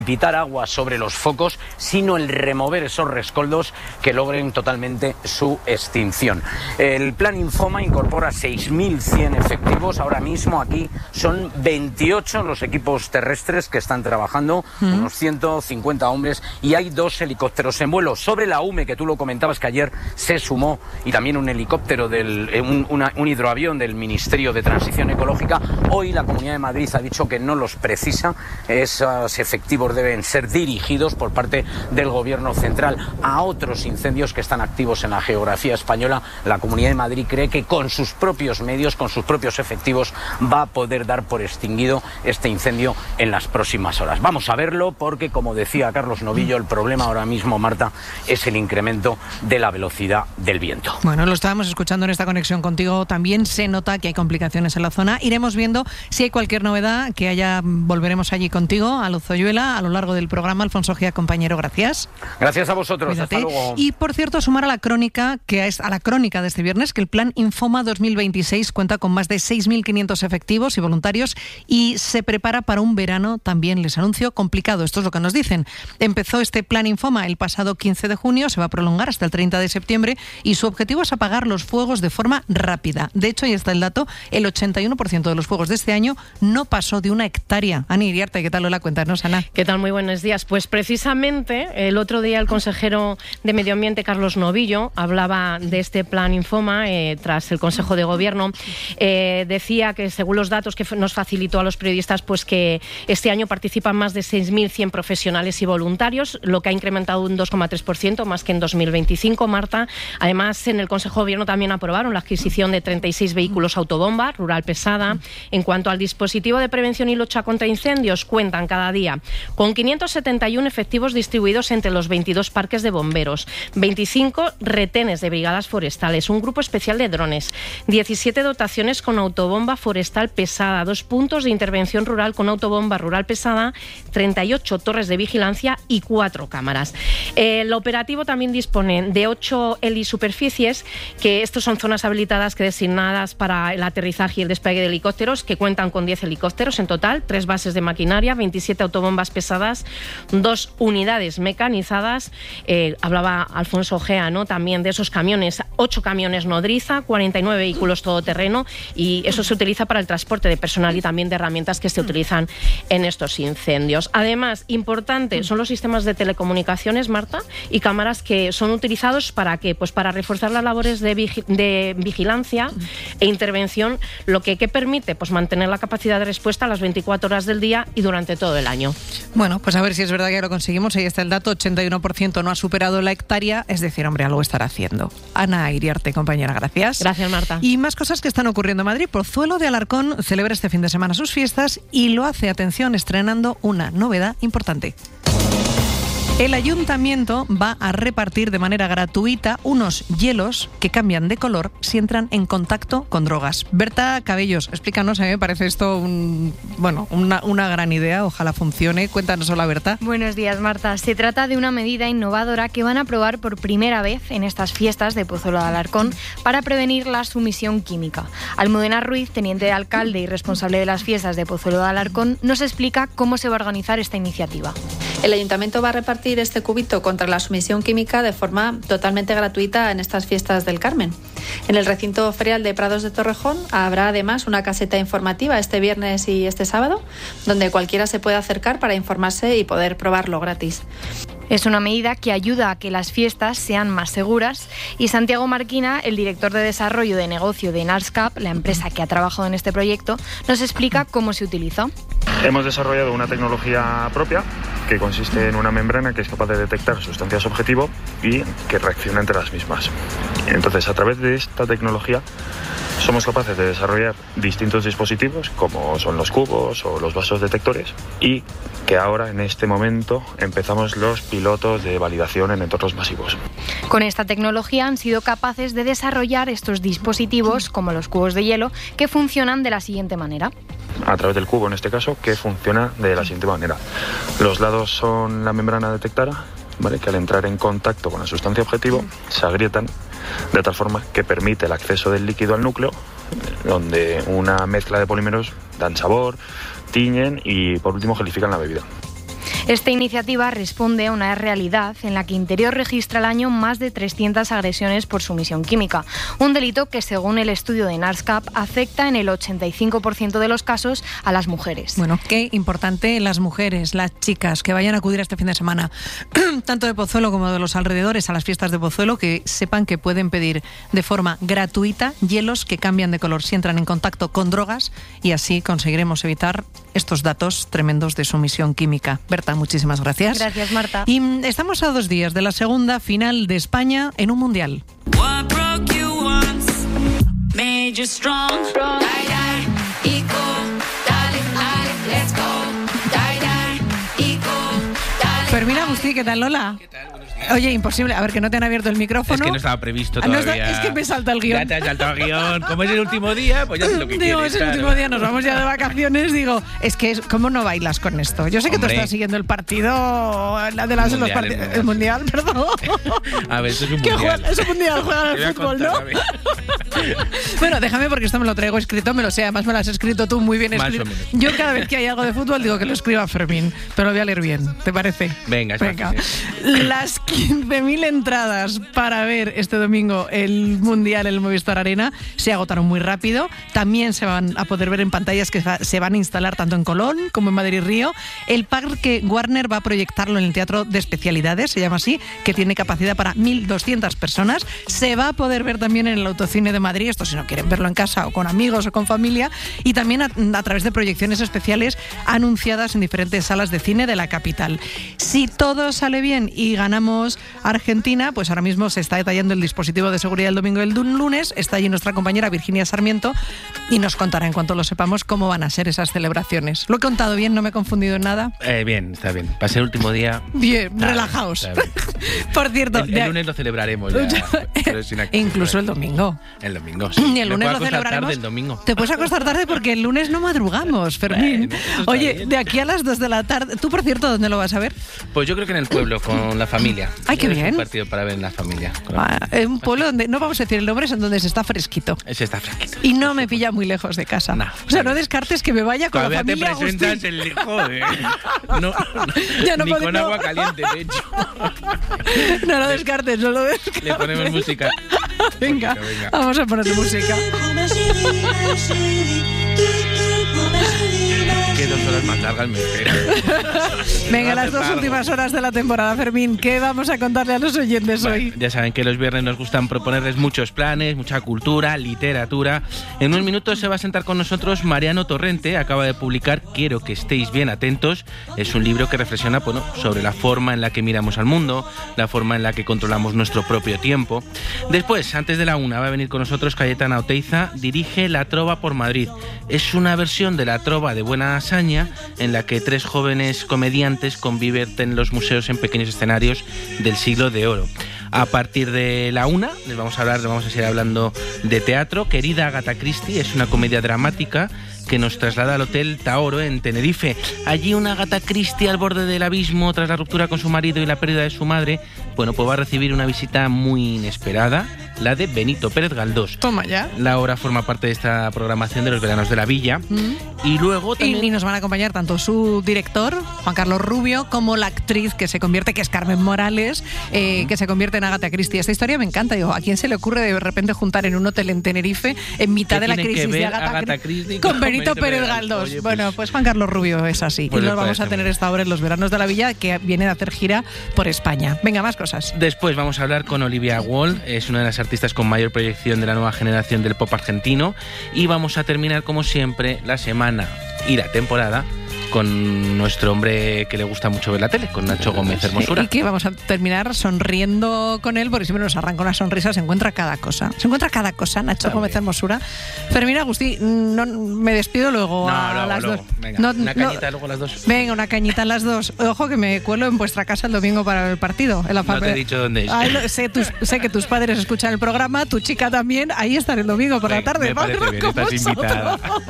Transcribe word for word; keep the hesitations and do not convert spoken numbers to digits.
precipitar agua sobre los focos, sino el remover esos rescoldos que logren totalmente su extinción. El plan Infoma incorpora seis mil cien efectivos. Ahora mismo aquí son veintiocho los equipos terrestres que están trabajando, mm. unos ciento cincuenta hombres, y hay dos helicópteros en vuelo. Sobre la U M E, que tú lo comentabas, que ayer se sumó, y también un helicóptero, del, un, una, un hidroavión del Ministerio de Transición Ecológica. Hoy la Comunidad de Madrid ha dicho que no los precisa. Esos efectivos deben ser dirigidos por parte del Gobierno central a otros incendios que están activos en la geografía española. La Comunidad de Madrid cree que con sus propios medios, con sus propios efectivos, va a poder dar por extinguido este incendio en las próximas horas. Vamos a verlo porque, como decía Carlos Novillo, el problema ahora mismo, Marta, es el incremento de la velocidad del viento. Bueno, lo estábamos escuchando en esta conexión contigo. También se nota que hay complicaciones en la zona. Iremos viendo si hay cualquier novedad que haya. Volveremos allí contigo, a Lozoyuela, a lo largo del programa. Alfonso Gea, compañero, gracias. Gracias a vosotros. Cuídate. Hasta luego. Y, por cierto, sumar a la crónica, que es a la crónica de este viernes, que el plan Infoma dos mil veintiséis cuenta con más de seis mil quinientos efectivos y voluntarios y se prepara para un verano, también les anuncio, complicado. Esto es lo que nos dicen. Empezó este plan Infoma el pasado quince de junio, se va a prolongar hasta el treinta de septiembre y su objetivo es apagar los fuegos de forma rápida. De hecho, ahí está el dato, el ochenta y uno por ciento de los fuegos de este año no pasó de una hectárea. Ani Iriarte, ¿qué tal? Hola, cuéntanos, Ana. ¿Qué tal? Muy buenos días. Pues precisamente el otro día el consejero de Medio Ambiente, Carlos Novillo, hablaba de este plan Infoma eh, tras el Consejo de Gobierno. Eh, decía que, según los datos que nos facilitó a los periodistas, pues que este año participan más de seis mil cien profesionales y voluntarios, lo que ha incrementado un dos coma tres por ciento más que en dos mil veinticinco, Marta. Además, en el Consejo de Gobierno también aprobaron la adquisición de treinta y seis vehículos autobomba, rural pesada. En cuanto al dispositivo de prevención y lucha contra incendios, cuentan cada día con quinientos setenta y uno efectivos distribuidos entre los veintidós parques de bomberos, veinticinco retenes de brigadas forestales, un grupo especial de drones, diecisiete dotaciones con autobomba forestal pesada, dos puntos de intervención rural con autobomba rural pesada, treinta y ocho torres de vigilancia y cuatro cámaras. El operativo también dispone de ocho helisuperficies, que estos son zonas habilitadas que designadas para el aterrizaje y el despegue de helicópteros, que cuentan con diez helicópteros en total, tres bases de maquinaria, veintisiete autobombas pesadas, dos unidades mecanizadas. Eh, hablaba Alfonso Gea, ¿no?, también de esos camiones, ocho camiones nodriza, cuarenta y nueve vehículos todoterreno, y eso se utiliza para el transporte de personal y también de herramientas que se utilizan en estos incendios. Además, importante son los sistemas de telecomunicaciones, Marta, y cámaras que son utilizados para ¿qué? Pues para reforzar las labores de, vigi- de vigilancia e intervención, lo que, que permite pues mantener la capacidad de respuesta a las veinticuatro horas del día y durante todo el año. Bueno, pues a ver si es verdad que ya lo conseguimos. Ahí está el dato, ochenta y uno por ciento no ha superado la hectárea, es decir, hombre, algo estará haciendo. Ana Iriarte, compañera, gracias. Gracias, Marta. Y más cosas que están ocurriendo en Madrid. Pozuelo de Alarcón celebra este fin de semana sus fiestas y lo hace, atención, estrenando una novedad importante. El ayuntamiento va a repartir de manera gratuita unos hielos que cambian de color si entran en contacto con drogas. Berta Cabellos, explícanos, a mí me parece esto un, bueno, una, una gran idea, ojalá funcione. Cuéntanos, hola Berta. Buenos días, Marta. Se trata de una medida innovadora que van a probar por primera vez en estas fiestas de Pozuelo de Alarcón para prevenir la sumisión química. Almudena Ruiz, teniente de alcalde y responsable de las fiestas de Pozuelo de Alarcón, nos explica cómo se va a organizar esta iniciativa. El ayuntamiento va a repartir este cubito contra la sumisión química de forma totalmente gratuita en estas fiestas del Carmen. En el recinto ferial de Prados de Torrejón habrá además una caseta informativa este viernes y este sábado, donde cualquiera se puede acercar para informarse y poder probarlo gratis. Es una medida que ayuda a que las fiestas sean más seguras y Santiago Marquina, el director de desarrollo de negocio de Narscap, la empresa que ha trabajado en este proyecto, nos explica cómo se utiliza. Hemos desarrollado una tecnología propia que consiste en una membrana que es capaz de detectar sustancias objetivo y que reacciona entre las mismas. Entonces, a través de esta tecnología somos capaces de desarrollar distintos dispositivos como son los cubos o los vasos detectores y que ahora en este momento empezamos los pilotos de validación en entornos masivos. Con esta tecnología han sido capaces de desarrollar estos dispositivos como los cubos de hielo que funcionan de la siguiente manera. A través del cubo en este caso, que funciona de la siguiente manera. Los lados son la membrana detectada, ¿vale?, que al entrar en contacto con la sustancia objetivo se agrietan de tal forma que permite el acceso del líquido al núcleo, donde una mezcla de polímeros dan sabor, tiñen y por último gelifican la bebida. Esta iniciativa responde a una realidad en la que Interior registra al año más de trescientas agresiones por sumisión química, un delito que, según el estudio de NARSCAP, afecta en el ochenta y cinco por ciento de los casos a las mujeres. Bueno, qué importante las mujeres, las chicas que vayan a acudir este fin de semana, tanto de Pozuelo como de los alrededores, a las fiestas de Pozuelo, que sepan que pueden pedir de forma gratuita hielos que cambian de color si entran en contacto con drogas, y así conseguiremos evitar estos datos tremendos de sumisión química. Berta, muchísimas gracias. Gracias, Marta. Y mm, estamos a dos días de la segunda final de España en un mundial. Fermín Agustí, ¿qué tal, Lola? ¿Qué tal? Oye, imposible. A ver, que no te han abierto el micrófono. Es que no estaba previsto Ah, no todavía. está- es que me salta el guión. Ya te has saltado el guión. Como es el último día, pues ya es lo que Digo, quieres. es el claro. último día, nos vamos ya de vacaciones. Digo, es que, es, ¿cómo no bailas con esto? Yo sé que Hombre. tú estás siguiendo el partido, la de las, El los mundial, parti- el mundial. el mundial, perdón. A ver, eso es un ¿Qué mundial. juega- es un mundial, juegan Te al voy a fútbol, contar, ¿no? a ver. Bueno, déjame porque esto me lo traigo escrito, me lo sé, además me lo has escrito tú muy bien Más escrito. o menos. Yo cada vez que hay algo de fútbol digo que lo escriba Fermín, pero lo voy a leer bien, ¿te parece? Venga, es Venga. fácil, Las quince mil entradas para ver este domingo el Mundial en el Movistar Arena se agotaron muy rápido. También se van a poder ver en pantallas que va- se van a instalar tanto en Colón como en Madrid Río. El parque Warner va a proyectarlo en el Teatro de Especialidades, se llama así, que tiene capacidad para mil doscientas personas. Se va a poder ver también en el Autocine de Madrid, esto si no quieren verlo en casa o con amigos o con familia, y también a, a través de proyecciones especiales anunciadas en diferentes salas de cine de la capital. Si todo sale bien y ganamos Argentina, pues ahora mismo se está detallando el dispositivo de seguridad el domingo y el lunes. Está allí nuestra compañera Virginia Sarmiento y nos contará en cuanto lo sepamos cómo van a ser esas celebraciones. ¿Lo he contado bien? ¿No me he confundido en nada? Eh, bien, está bien. Para ser el último día. Bien, está relajaos. bien, está bien. Por cierto, El, el de- lunes lo celebraremos ya. pero sin aquí. incluso el domingo. El domingo, sí. Y el Me lunes puedo lo acostar celebraremos. tarde el domingo. Te puedes acostar tarde porque el lunes no madrugamos, Fermín. Bueno, eso está Oye, bien. de aquí a las dos de la tarde. ¿Tú, por cierto, dónde lo vas a ver? Pues yo creo que en el pueblo, con la familia. Ay, qué Es bien. un partido para ver en la familia. con la- Ah, en un pueblo donde, no vamos a decir el nombre, es en donde se está fresquito. Ese está fresquito. Y no me pilla muy lejos de casa. No, o sea, no vale. descartes que me vaya con Todavía la te familia presentas Agustín. el joder. No, no, Ya no ni puedo- con no. agua caliente, de hecho. No lo descartes, no lo descartes. Le ponemos música. Venga, Música, venga. vamos a ponerle música. Qué dos horas más largas me esperan. Venga, Va a las ser dos largo. últimas horas de la temporada, Fermín. ¿Qué vamos a contarle a los oyentes Bueno, hoy? ya saben que los viernes nos gustan proponerles muchos planes, mucha cultura, literatura. En unos minutos se va a sentar con nosotros Mariano Torrente. Acaba de publicar Quiero que estéis bien atentos. Es un libro que reflexiona bueno, sobre la forma en la que miramos al mundo, la forma en la que controlamos nuestro propio tiempo. Después, antes de la una, va a venir con nosotros Cayetana Oteiza. Dirige La Trova por Madrid. Es una versión de La Trova de Buena Hazaña en la que tres jóvenes comediantes conviven en los museos en pequeños escenarios del siglo de oro. A partir de la una les vamos a hablar, les vamos a seguir hablando de teatro. Querida Agatha Christie es una comedia dramática que nos traslada al Hotel Taoro en Tenerife. Allí una Agatha Christie al borde del abismo tras la ruptura con su marido y la pérdida de su madre, bueno, pues va a recibir una visita muy inesperada, la de Benito Pérez Galdós. Toma ya. La obra forma parte de esta programación de los veranos de la Villa. Y luego Y, también... y nos van a acompañar tanto su director, Juan Carlos Rubio, como la actriz que se convierte, que es Carmen Morales, eh, que se convierte en Agatha Christie. Esta historia me encanta. Digo, ¿a quién se le ocurre de repente juntar en un hotel en Tenerife, en mitad ¿Qué de la tiene que crisis de ver Agatha, Agatha Cri- Christie con con Benito Benito Pérez Pérez Galdós? Galdós? Oye, Bueno, pues- pues Juan Carlos Rubio es así. Pues y me lo vamos a parece tener muy esta obra en los veranos de la Villa, que viene de hacer gira por España. Venga, más cosas. Después vamos a hablar con Olivia Wall, es una de las artistas con mayor proyección de la nueva generación del pop argentino. Y vamos a terminar, como siempre, la semana y la temporada con nuestro hombre que le gusta mucho ver la tele, con Nacho Gómez Hermosura. Y que vamos a terminar sonriendo con él, porque siempre nos arranca una sonrisa, se encuentra cada cosa. Se encuentra cada cosa, Nacho También. Gómez Hermosura. Fermín Agustín, no, me despido luego No, a luego, las luego. dos. Venga, No, una no- cañita luego a las dos. Venga, una cañita a las dos. Ojo que me cuelo en vuestra casa el domingo para el partido. En la No te he fa- dicho dónde es. Ahí lo- sé, tus- sé que tus padres escuchan el programa, tu chica también. Ahí estará el domingo por la Venga, tarde. me parece Vamos bien, con estás vosotros. invitada.